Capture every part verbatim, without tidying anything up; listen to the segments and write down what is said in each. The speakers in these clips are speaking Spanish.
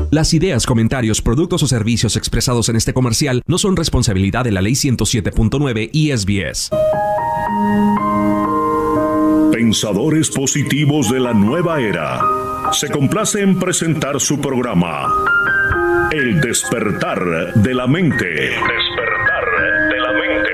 Las ideas, comentarios, productos o servicios expresados en este comercial no son responsabilidad de la Ley ciento siete punto nueve y S B S. Pensadores positivos de la nueva era. Se complace en presentar su programa El despertar de la mente. El despertar de la mente.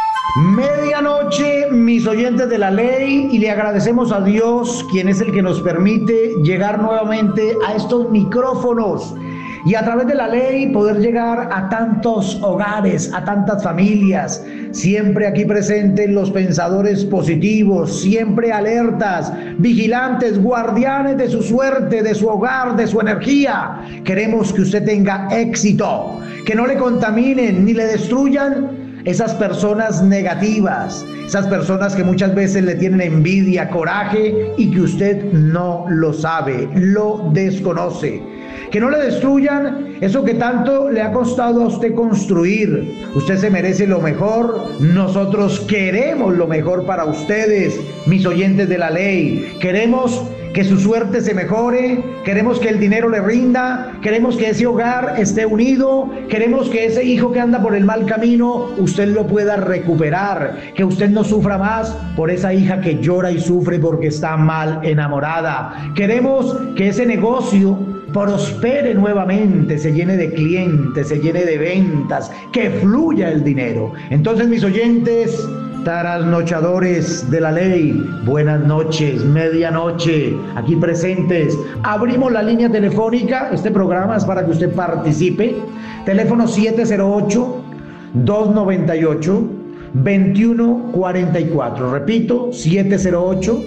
Medianoche, mis oyentes de la ley, y le agradecemos a Dios, quien es el que nos permite llegar nuevamente a estos micrófonos y a través de la ley poder llegar a tantos hogares, a tantas familias, siempre aquí presentes los pensadores positivos, siempre alertas, vigilantes, guardianes de su suerte, de su hogar, de su energía. Queremos que usted tenga éxito, que no le contaminen ni le destruyan esas personas negativas, esas personas que muchas veces le tienen envidia, coraje y que usted no lo sabe, lo desconoce. Que no le destruyan eso que tanto le ha costado a usted construir. Usted se merece lo mejor. Nosotros queremos lo mejor para ustedes, mis oyentes de la ley. Queremos que su suerte se mejore, queremos que el dinero le rinda, queremos que ese hogar esté unido, queremos que ese hijo que anda por el mal camino, usted lo pueda recuperar, que usted no sufra más por esa hija que llora y sufre porque está mal enamorada. Queremos que ese negocio prospere nuevamente, se llene de clientes, se llene de ventas, que fluya el dinero. Entonces, mis oyentes trasnochadores de la ley, buenas noches, medianoche, aquí presentes. Abrimos la línea telefónica, este programa es para que usted participe. Teléfono siete cero ocho, dos nueve ocho, dos uno cuatro cuatro. Repito, siete cero ocho,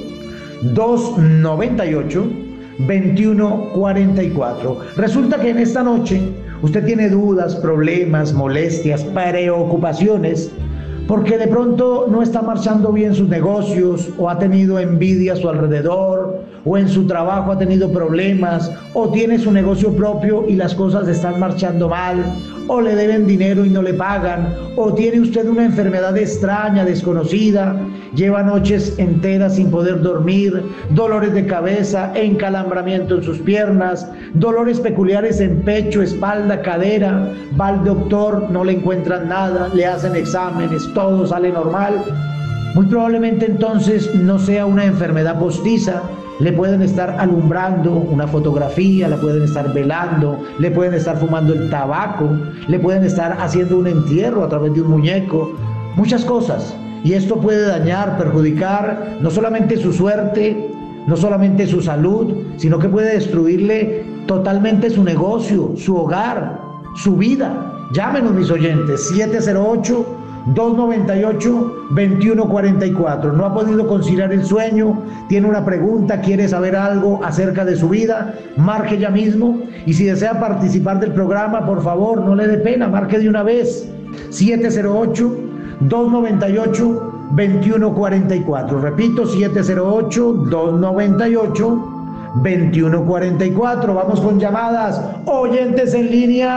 dos nueve ocho, dos uno cuatro cuatro. Resulta que en esta noche usted tiene dudas, problemas, molestias, preocupaciones, porque de pronto no está marchando bien sus negocios, o ha tenido envidia a su alrededor, o en su trabajo ha tenido problemas, o tiene su negocio propio y las cosas están marchando mal, o le deben dinero y no le pagan, o tiene usted una enfermedad extraña, desconocida, lleva noches enteras sin poder dormir, dolores de cabeza, encalambramiento en sus piernas, dolores peculiares en pecho, espalda, cadera, va al doctor, no le encuentran nada, le hacen exámenes, todo sale normal. Muy probablemente entonces no sea una enfermedad postiza. Le pueden estar alumbrando una fotografía, la pueden estar velando, le pueden estar fumando el tabaco, le pueden estar haciendo un entierro a través de un muñeco, muchas cosas. Y esto puede dañar, perjudicar no solamente su suerte, no solamente su salud, sino que puede destruirle totalmente su negocio, su hogar, su vida. Llámenos, mis oyentes, siete cero ocho, dos nueve ocho, dos uno cuatro cuatro. No ha podido conciliar el sueño, tiene una pregunta, quiere saber algo acerca de su vida, marque ya mismo. Y si desea participar del programa, por favor, no le dé pena, marque de una vez. siete cero ocho, dos nueve ocho, dos uno cuatro cuatro. Repito, siete cero ocho, dos nueve ocho, dos uno cuatro cuatro. Vamos con llamadas. Oyentes en línea.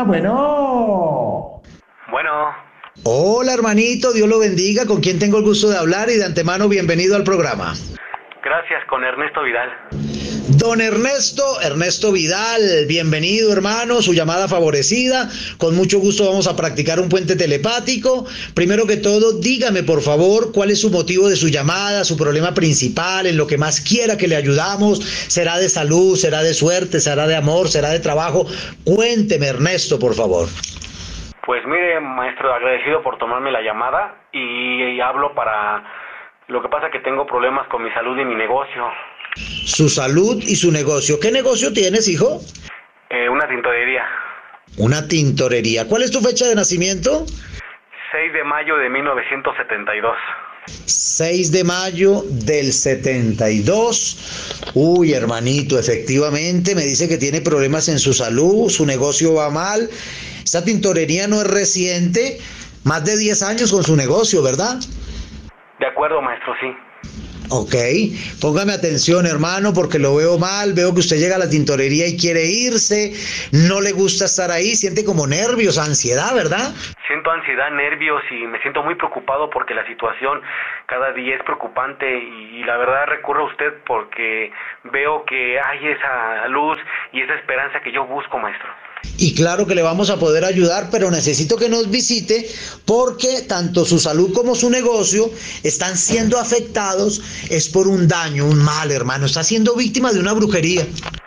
Bueno. Bueno. Hola, hermanito, Dios lo bendiga. ¿Con quién tengo el gusto de hablar? Y de antemano, bienvenido al programa. Gracias, con Ernesto Vidal. Don Ernesto, Ernesto Vidal, bienvenido, hermano, su llamada favorecida. Con mucho gusto vamos a practicar un puente telepático. Primero que todo, dígame, por favor, cuál es su motivo de su llamada, su problema principal, en lo que más quiera que le ayudamos. ¿Será de salud, será de suerte, será de amor, será de trabajo? Cuénteme, Ernesto, por favor. Pues mire, maestro, agradecido por tomarme la llamada y, y hablo para... Lo que pasa que tengo problemas con mi salud y mi negocio. Su salud y su negocio. ¿Qué negocio tienes, hijo? Eh, una tintorería. Una tintorería. ¿Cuál es tu fecha de nacimiento? seis de mayo de mil novecientos setenta y dos. seis de mayo del setenta y dos. Uy, hermanito, efectivamente me dice que tiene problemas en su salud, su negocio va mal. Esta tintorería no es reciente, más de diez años con su negocio, ¿verdad? De acuerdo, maestro, sí. Ok, póngame atención, hermano, porque lo veo mal. Veo que usted llega a la tintorería y quiere irse, no le gusta estar ahí, siente como nervios, ansiedad, ¿verdad? Siento ansiedad, nervios y me siento muy preocupado porque la situación cada día es preocupante y, y la verdad recurro a usted porque veo que hay esa luz y esa esperanza que yo busco, maestro. Y claro que le vamos a poder ayudar, pero necesito que nos visite porque tanto su salud como su negocio están siendo afectados, es por un daño, un mal, hermano, está siendo víctima de una brujería.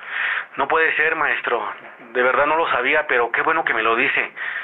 No puede ser, maestro, de verdad no lo sabía, pero qué bueno que me lo dice.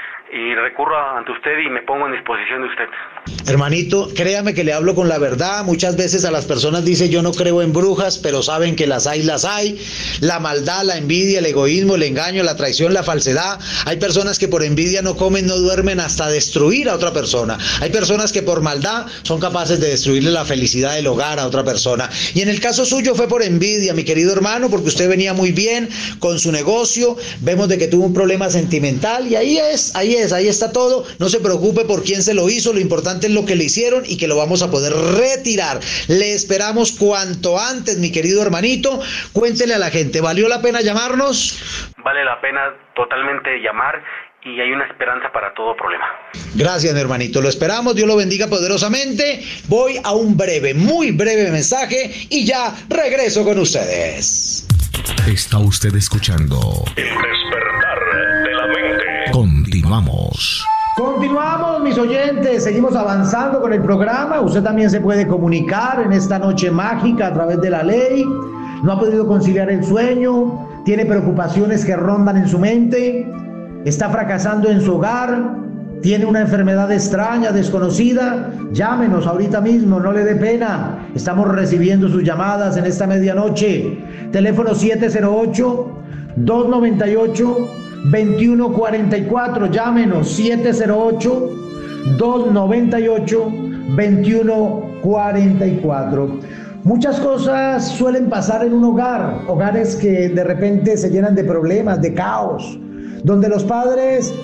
Y recurro ante usted y me pongo en disposición de usted. Hermanito, créame que le hablo con la verdad. Muchas veces a las personas dice yo no creo en brujas, pero saben que las hay, las hay. La maldad, la envidia, el egoísmo, el engaño, la traición, la falsedad. Hay personas que por envidia no comen, no duermen hasta destruir a otra persona. Hay personas que por maldad son capaces de destruirle la felicidad del hogar a otra persona. Y en el caso suyo fue por envidia, mi querido hermano, porque usted venía muy bien con su negocio. Vemos de que tuvo un problema sentimental y ahí es, ahí es. Ahí está todo, no se preocupe por quién se lo hizo, lo importante es lo que le hicieron y que lo vamos a poder retirar. Le esperamos cuanto antes, mi querido hermanito. Cuéntele a la gente, ¿valió la pena llamarnos? Vale la pena totalmente llamar y hay una esperanza para todo problema. Gracias, mi hermanito, lo esperamos, Dios lo bendiga poderosamente. Voy a un breve, muy breve mensaje y ya regreso con ustedes. Está usted escuchando El despertar de la mente. Continuamos. Continuamos, mis oyentes, seguimos avanzando con el programa. Usted también se puede comunicar en esta noche mágica a través de la ley. No ha podido conciliar el sueño, tiene preocupaciones que rondan en su mente, está fracasando en su hogar, tiene una enfermedad extraña, desconocida. Llámenos ahorita mismo, no le dé pena. Estamos recibiendo sus llamadas en esta medianoche. Teléfono siete cero ocho, dos nueve ocho, veintiuno cuarenta y cuatro, llámenos siete cero ocho, dos nueve ocho, veintiuno cuarenta y cuatro. Muchas cosas suelen pasar en un hogar, hogares que de repente se llenan de problemas, de caos, donde los padres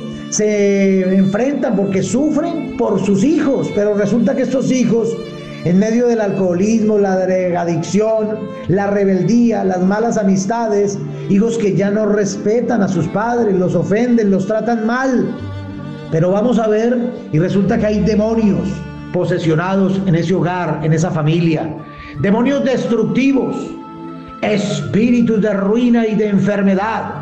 se enfrentan porque sufren por sus hijos, pero resulta que estos hijos, en medio del alcoholismo, la drogadicción, la rebeldía, las malas amistades, hijos que ya no respetan a sus padres, los ofenden, los tratan mal. Pero vamos a ver, y resulta que hay demonios posesionados en ese hogar, en esa familia. Demonios destructivos, espíritus de ruina y de enfermedad.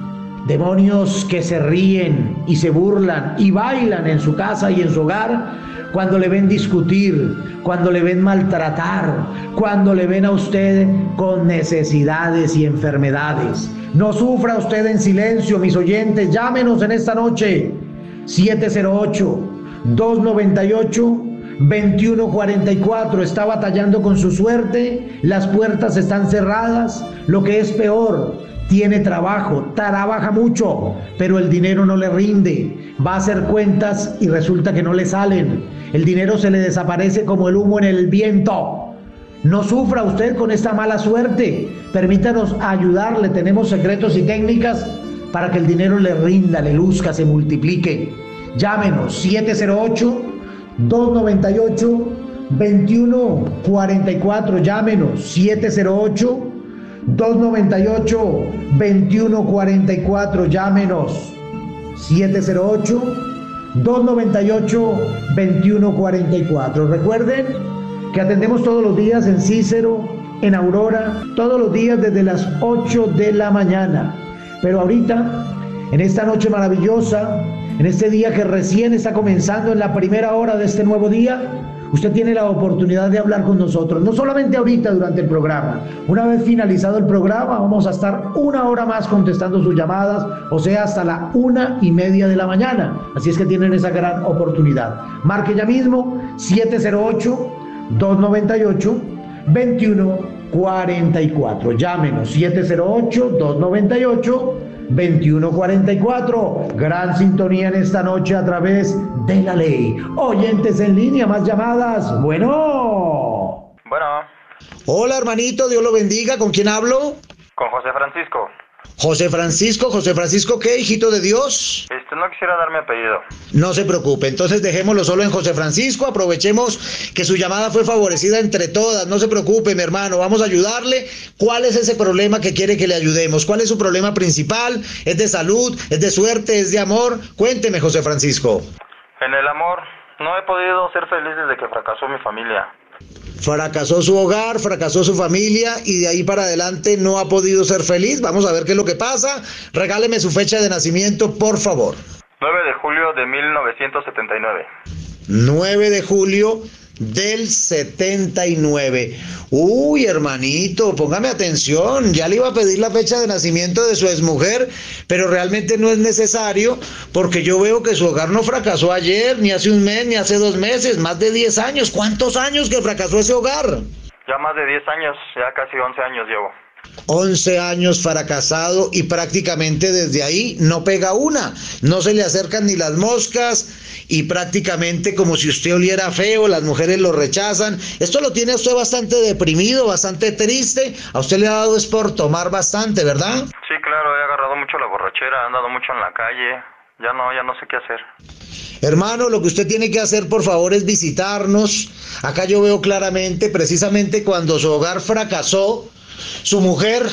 Demonios que se ríen y se burlan y bailan en su casa y en su hogar cuando le ven discutir, cuando le ven maltratar, cuando le ven a usted con necesidades y enfermedades. No sufra usted en silencio, mis oyentes, llámenos en esta noche, siete cero ocho, dos nueve ocho, veintiuno cuarenta y cuatro. Está batallando con su suerte, las puertas están cerradas, lo que es peor, tiene trabajo, trabaja mucho, pero el dinero no le rinde, va a hacer cuentas y resulta que no le salen, el dinero se le desaparece como el humo en el viento. No sufra usted con esta mala suerte, permítanos ayudarle, tenemos secretos y técnicas para que el dinero le rinda, le luzca, se multiplique. Llámenos siete cero ocho, dos nueve ocho, veintiuno cuarenta y cuatro, llámenos siete cero ocho, dos nueve ocho, veintiuno cuarenta y cuatro, llámenos siete cero ocho, dos nueve ocho, veintiuno cuarenta y cuatro. Recuerden que atendemos todos los días en Cícero, en Aurora, todos los días desde las ocho de la mañana. Pero ahorita, en esta noche maravillosa, en este día que recién está comenzando, en la primera hora de este nuevo día, usted tiene la oportunidad de hablar con nosotros, no solamente ahorita durante el programa. Una vez finalizado el programa, vamos a estar una hora más contestando sus llamadas, o sea, hasta la una y media de la mañana. Así es que tienen esa gran oportunidad. Marque ya mismo siete cero ocho, dos nueve ocho, veintiuno cuarenta y cuatro. Llámenos siete cero ocho, dos nueve ocho, veintiuno cuarenta y cuatro. Gran sintonía en esta noche a través de la ley. Oyentes en línea, más llamadas. Bueno. Bueno. Hola, hermanito, Dios lo bendiga. ¿Con quién hablo? Con José Francisco. José Francisco, José Francisco, ¿qué, hijito de Dios? Este, no quisiera dar mi apellido. No se preocupe, entonces dejémoslo solo en José Francisco, aprovechemos que su llamada fue favorecida entre todas, no se preocupe, mi hermano, vamos a ayudarle. ¿Cuál es ese problema que quiere que le ayudemos? ¿Cuál es su problema principal? ¿Es de salud? ¿Es de suerte? ¿Es de amor? Cuénteme, José Francisco. En el amor, no he podido ser feliz desde que fracasó mi familia. Fracasó su hogar, fracasó su familia y de ahí para adelante no ha podido ser feliz. Vamos a ver qué es lo que pasa. Regáleme su fecha de nacimiento, por favor. nueve de julio de mil novecientos setenta y nueve. nueve de julio del setenta y nueve. Uy, hermanito, póngame atención. Ya le iba a pedir la fecha de nacimiento de su exmujer, pero realmente no es necesario porque yo veo que su hogar no fracasó ayer, ni hace un mes, ni hace dos meses, más de diez años. ¿Cuántos años que fracasó ese hogar? Ya más de diez años, ya casi once años llevo. once años fracasado y prácticamente desde ahí no pega una, no se le acercan ni las moscas y prácticamente como si usted oliera feo, las mujeres lo rechazan. Esto lo tiene a usted bastante deprimido, bastante triste. A usted le ha dado es por tomar bastante, ¿verdad? Sí, claro, he agarrado mucho la borrachera, he andado mucho en la calle, ya no, ya no sé qué hacer. Hermano, lo que usted tiene que hacer, por favor, es visitarnos. Acá yo veo claramente, precisamente cuando su hogar fracasó, su mujer,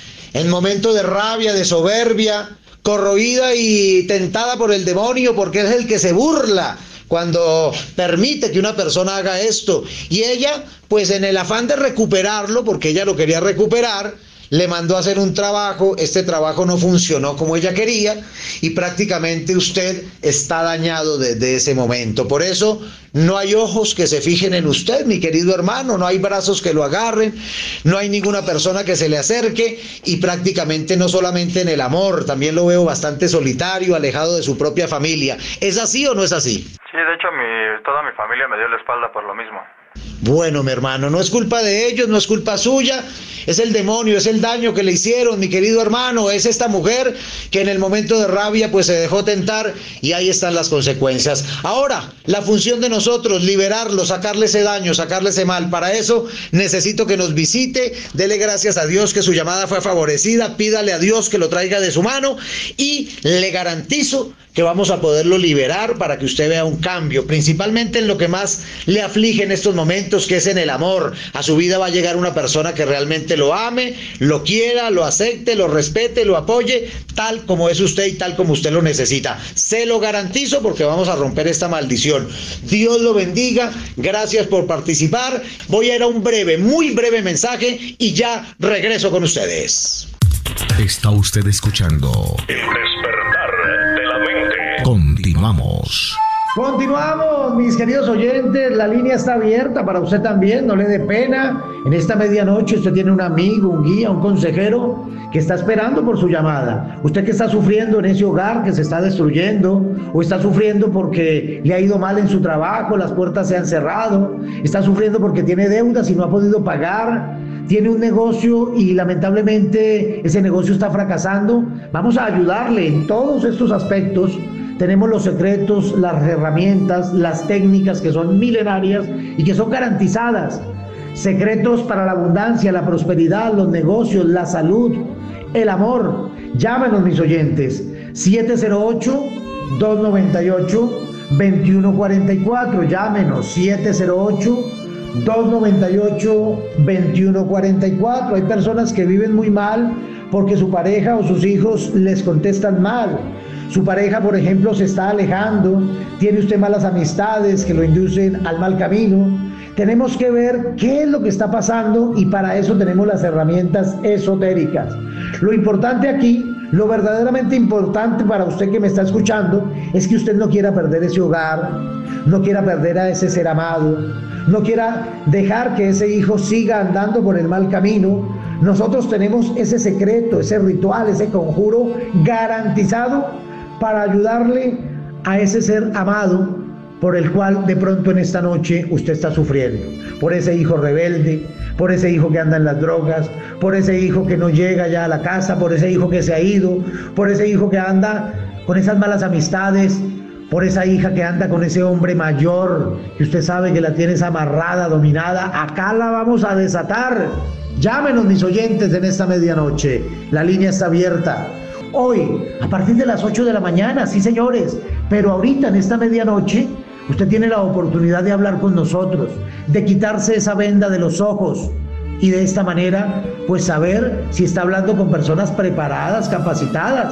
en momento de rabia, de soberbia, corroída y tentada por el demonio, porque es el que se burla cuando permite que una persona haga esto. Y ella, pues en el afán de recuperarlo, porque ella lo quería recuperar, le mandó a hacer un trabajo, este trabajo no funcionó como ella quería y prácticamente usted está dañado desde ese momento. Por eso no hay ojos que se fijen en usted, mi querido hermano, no hay brazos que lo agarren, no hay ninguna persona que se le acerque y prácticamente no solamente en el amor, también lo veo bastante solitario, alejado de su propia familia. ¿Es así o no es así? Sí, de hecho mi, toda mi familia me dio la espalda por lo mismo. Bueno, mi hermano, no es culpa de ellos, no es culpa suya, es el demonio, es el daño que le hicieron, mi querido hermano, es esta mujer que en el momento de rabia pues se dejó tentar y ahí están las consecuencias. Ahora, la función de nosotros, liberarlo, sacarle ese daño, sacarle ese mal. Para eso necesito que nos visite, dele gracias a Dios que su llamada fue favorecida, pídale a Dios que lo traiga de su mano y le garantizo que vamos a poderlo liberar para que usted vea un cambio, principalmente en lo que más le aflige en estos momentos, que es en el amor. A su vida va a llegar una persona que realmente lo ame, lo quiera, lo acepte, lo respete, lo apoye, tal como es usted y tal como usted lo necesita. Se lo garantizo porque vamos a romper esta maldición. Dios lo bendiga, gracias por participar. Voy a ir a un breve, muy breve mensaje y ya regreso con ustedes. Está usted escuchando El despertar de la mente. Continuamos. Continuamos, mis queridos oyentes, la línea está abierta para usted también, no le dé pena. En esta medianoche usted tiene un amigo, un guía, un consejero que está esperando por su llamada. Usted que está sufriendo en ese hogar que se está destruyendo, o está sufriendo porque le ha ido mal en su trabajo, las puertas se han cerrado, está sufriendo porque tiene deudas y no ha podido pagar, tiene un negocio y lamentablemente ese negocio está fracasando. Vamos a ayudarle en todos estos aspectos. Tenemos los secretos, las herramientas, las técnicas que son milenarias y que son garantizadas. Secretos para la abundancia, la prosperidad, los negocios, la salud, el amor. Llámenos, mis oyentes, siete cero ocho, dos nueve ocho, dos uno cuatro cuatro. Llámenos, siete cero ocho, dos nueve ocho, dos uno cuatro cuatro. Hay personas que viven muy mal porque su pareja o sus hijos les contestan mal. Su pareja, por ejemplo, se está alejando, tiene usted malas amistades que lo inducen al mal camino. Tenemos que ver qué es lo que está pasando y para eso tenemos las herramientas esotéricas. Lo importante aquí, lo verdaderamente importante para usted que me está escuchando, es que usted no quiera perder ese hogar, no quiera perder a ese ser amado, no quiera dejar que ese hijo siga andando por el mal camino. Nosotros tenemos ese secreto, ese ritual, ese conjuro garantizado para ayudarle a ese ser amado por el cual de pronto en esta noche usted está sufriendo, por ese hijo rebelde, por ese hijo que anda en las drogas, por ese hijo que no llega ya a la casa, por ese hijo que se ha ido, por ese hijo que anda con esas malas amistades, por esa hija que anda con ese hombre mayor que usted sabe que la tienes amarrada, dominada. Acá la vamos a desatar. Llámenos, mis oyentes, en esta medianoche, la línea está abierta. Hoy, a partir de las ocho de la mañana, sí señores, pero ahorita en esta medianoche, usted tiene la oportunidad de hablar con nosotros, de quitarse esa venda de los ojos y de esta manera, pues saber si está hablando con personas preparadas, capacitadas,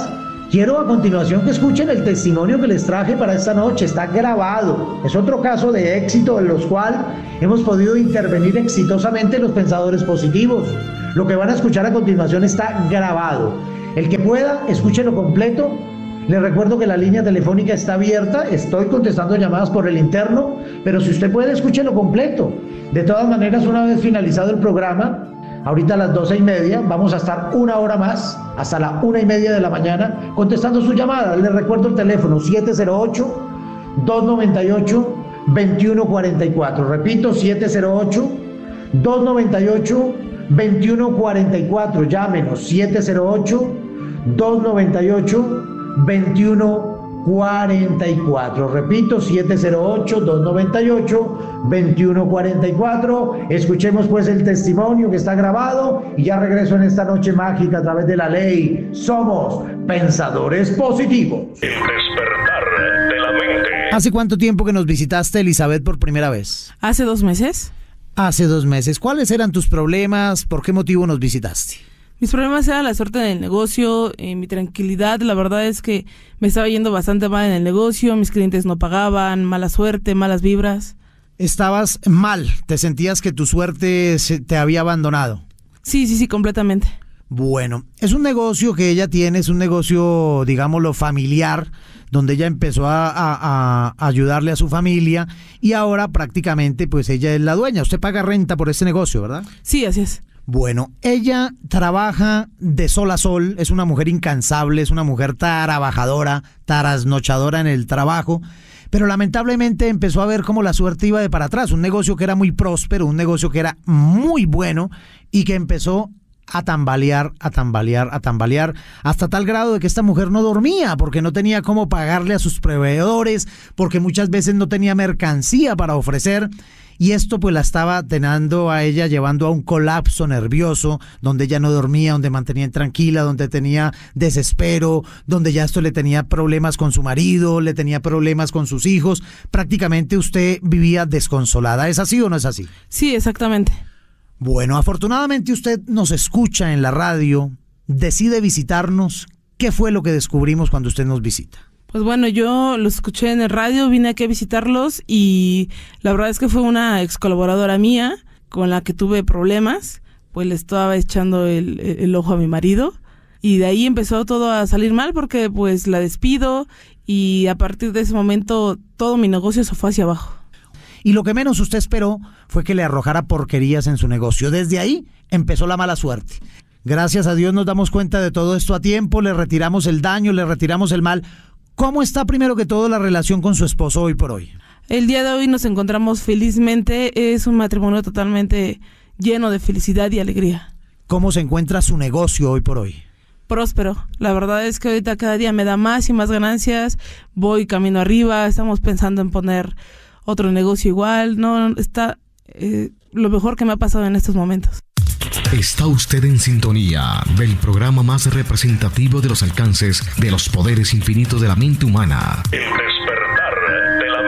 Quiero a continuación que escuchen el testimonio que les traje para esta noche. Está grabado. Es otro caso de éxito en los cuales hemos podido intervenir exitosamente los pensadores positivos. Lo que van a escuchar a continuación está grabado. El que pueda, escúchelo completo. Les recuerdo que la línea telefónica está abierta. Estoy contestando llamadas por el interno, pero si usted puede, escúchelo completo. De todas maneras, una vez finalizado el programa, ahorita a las doce y media, vamos a estar una hora más, hasta la una y media de la mañana, contestando sus llamadas. Les recuerdo el teléfono siete cero ocho, dos nueve ocho, dos uno cuatro cuatro. Repito, siete cero ocho, dos nueve ocho, dos uno cuatro cuatro. Llámenos, siete cero ocho, dos nueve ocho, dos uno cuatro cuatro. Repito, siete cero ocho, dos nueve ocho, dos uno cuatro cuatro. Escuchemos pues el testimonio que está grabado y ya regreso en esta noche mágica a través de la ley. Somos pensadores positivos. El despertar de la mente. ¿Hace cuánto tiempo que nos visitaste, Elizabeth, por primera vez? Hace dos meses. Hace dos meses. ¿Cuáles eran tus problemas? ¿Por qué motivo nos visitaste? Mis problemas eran la suerte del negocio, eh, mi tranquilidad. La verdad es que me estaba yendo bastante mal en el negocio, mis clientes no pagaban, mala suerte, malas vibras. Estabas mal, te sentías que tu suerte se te había abandonado. Sí, sí, sí, completamente. Bueno, es un negocio que ella tiene, es un negocio, digámoslo, familiar, donde ella empezó a, a, a ayudarle a su familia y ahora prácticamente pues ella es la dueña. Usted paga renta por ese negocio, ¿verdad? Sí, así es. Bueno, ella trabaja de sol a sol, es una mujer incansable, es una mujer trabajadora, trasnochadora en el trabajo, pero lamentablemente empezó a ver cómo la suerte iba de para atrás, un negocio que era muy próspero, un negocio que era muy bueno y que empezó a tambalear, a tambalear, a tambalear, hasta tal grado de que esta mujer no dormía porque no tenía cómo pagarle a sus proveedores, porque muchas veces no tenía mercancía para ofrecer. Y esto pues la estaba teniendo a ella llevando a un colapso nervioso, donde ella no dormía, donde mantenía intranquila, donde tenía desespero, donde ya esto le tenía problemas con su marido, le tenía problemas con sus hijos. Prácticamente usted vivía desconsolada. ¿Es así o no es así? Sí, exactamente. Bueno, afortunadamente usted nos escucha en la radio, decide visitarnos. ¿Qué fue lo que descubrimos cuando usted nos visita? Pues bueno, yo los escuché en el radio, vine aquí a visitarlos y la verdad es que fue una ex colaboradora mía con la que tuve problemas, pues le estaba echando el, el ojo a mi marido y de ahí empezó todo a salir mal porque pues la despido y a partir de ese momento todo mi negocio se fue hacia abajo. Y lo que menos usted esperó fue que le arrojara porquerías en su negocio. Desde ahí empezó la mala suerte. Gracias a Dios nos damos cuenta de todo esto a tiempo, le retiramos el daño, le retiramos el mal. ¿Cómo está primero que todo la relación con su esposo hoy por hoy? El día de hoy nos encontramos felizmente, es un matrimonio totalmente lleno de felicidad y alegría. ¿Cómo se encuentra su negocio hoy por hoy? Próspero, la verdad es que ahorita cada día me da más y más ganancias, voy camino arriba, estamos pensando en poner otro negocio igual, no, está eh, lo mejor que me ha pasado en estos momentos. Está usted en sintonía del programa más representativo de los alcances de los poderes infinitos de la mente humana. El despertar de la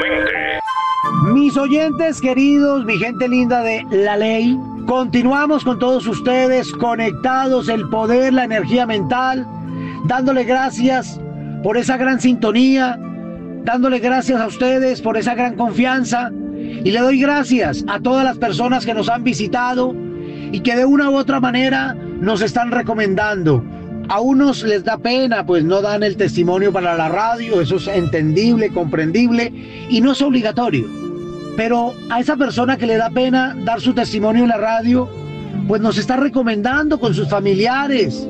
mente. Mis oyentes queridos, mi gente linda de la ley, continuamos con todos ustedes conectados, el poder, la energía mental, dándole gracias por esa gran sintonía, dándole gracias a ustedes por esa gran confianza y le doy gracias a todas las personas que nos han visitado y que de una u otra manera nos están recomendando. A unos les da pena, pues no dan el testimonio para la radio, eso es entendible, comprendible y no es obligatorio. Pero a esa persona que le da pena dar su testimonio en la radio, pues nos está recomendando con sus familiares,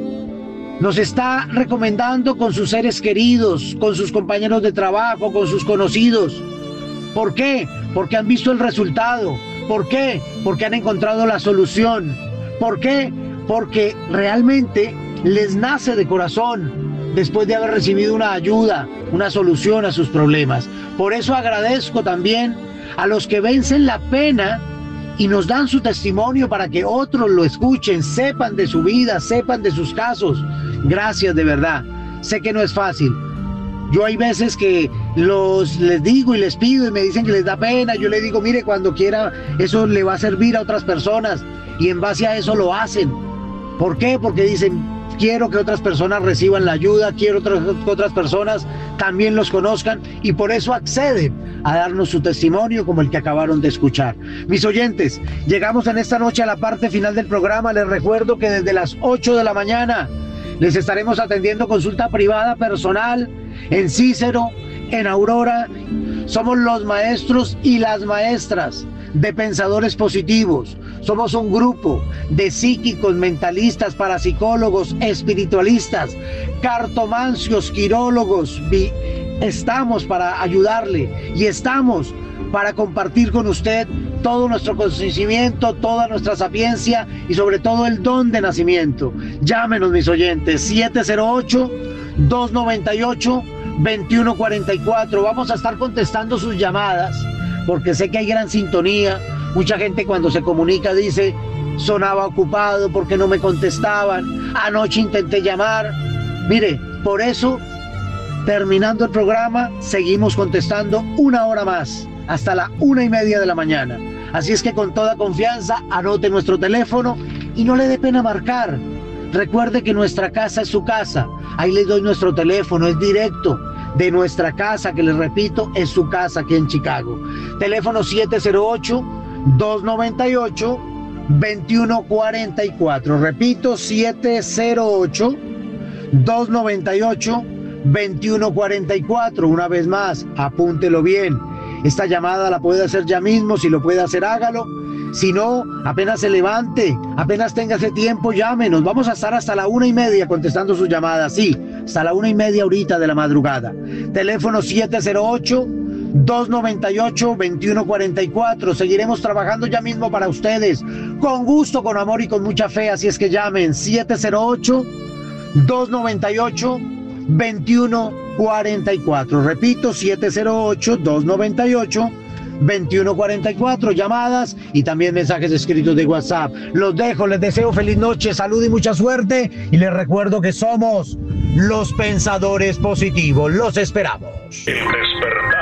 nos está recomendando con sus seres queridos, con sus compañeros de trabajo, con sus conocidos. ¿Por qué? Porque han visto el resultado. ¿Por qué? Porque han encontrado la solución. ¿Por qué? Porque realmente les nace de corazón después de haber recibido una ayuda, una solución a sus problemas. Por eso agradezco también a los que vencen la pena y nos dan su testimonio para que otros lo escuchen, sepan de su vida, sepan de sus casos. Gracias de verdad. Sé que no es fácil. Yo hay veces que los les digo y les pido y me dicen que les da pena. Yo les digo, mire, cuando quiera eso le va a servir a otras personas y en base a eso lo hacen. ¿Por qué? Porque dicen, quiero que otras personas reciban la ayuda, quiero que otras personas también los conozcan y por eso acceden a darnos su testimonio como el que acabaron de escuchar. Mis oyentes, llegamos en esta noche a la parte final del programa. Les recuerdo que desde las ocho de la mañana les estaremos atendiendo consulta privada personal en Cícero, en Aurora. Somos los maestros y las maestras de pensadores positivos. Somos un grupo de psíquicos, mentalistas, parapsicólogos, espiritualistas, cartomancios, quirólogos. Estamos para ayudarle y estamos para compartir con usted todo nuestro conocimiento, toda nuestra sapiencia y sobre todo el don de nacimiento. Llámenos, mis oyentes, siete cero ocho, dos nueve ocho, dos uno cuatro cuatro. Vamos a estar contestando sus llamadas porque sé que hay gran sintonía. Mucha gente cuando se comunica dice, sonaba ocupado porque no me contestaban, anoche intenté llamar. Mire, por eso, terminando el programa, seguimos contestando una hora más, hasta la una y media de la mañana. Así es que con toda confianza, anote nuestro teléfono y no le dé pena marcar. Recuerde que nuestra casa es su casa. Ahí les doy nuestro teléfono, es directo de nuestra casa, que les repito, es su casa aquí en Chicago. Teléfono siete cero ocho, dos nueve ocho, dos uno cuatro cuatro. Repito, siete cero ocho, dos nueve ocho, dos uno cuatro cuatro. Una vez más, apúntelo bien. Esta llamada la puede hacer ya mismo. Si lo puede hacer, hágalo. Si no, apenas se levante, apenas tenga ese tiempo, llámenos. Vamos a estar hasta la una y media contestando sus llamadas. Sí, hasta la una y media ahorita de la madrugada. Teléfono siete cero ocho, dos nueve ocho, dos uno cuatro cuatro. Seguiremos trabajando ya mismo para ustedes, con gusto, con amor y con mucha fe. Así es que llamen siete cero ocho, dos nueve ocho, dos uno cuatro cuatro. Repito, siete cero ocho, dos nueve ocho, dos uno cuatro cuatro. Llamadas y también mensajes escritos de WhatsApp. Los dejo, les deseo feliz noche, salud y mucha suerte. Y les recuerdo que somos los pensadores positivos. Los esperamos. El despertar